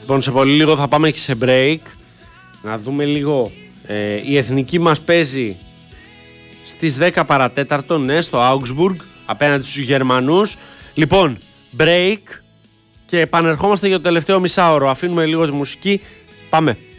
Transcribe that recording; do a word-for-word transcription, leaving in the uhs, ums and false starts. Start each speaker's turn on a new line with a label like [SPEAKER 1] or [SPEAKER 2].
[SPEAKER 1] Λοιπόν, σε πολύ λίγο θα πάμε και σε break. Να δούμε λίγο. Ε, η εθνική μας παίζει στις δέκα παρατέταρτο, ναι, στο Augsburg, απέναντι στους Γερμανούς. Λοιπόν, break και επανερχόμαστε για το τελευταίο μισάωρο. Αφήνουμε λίγο τη μουσική. Πάμε.